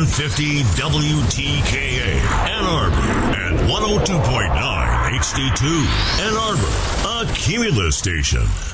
750 WTKA, Ann Arbor, and 102.9 HD2, Ann Arbor, a Cumulus station.